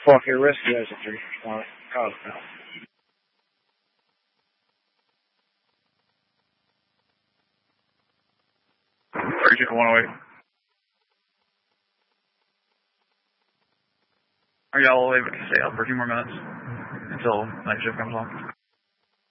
fuck your risk as a 3 cause now. Appreciate 108. Are y'all able to stay up for a few more minutes until night shift comes on?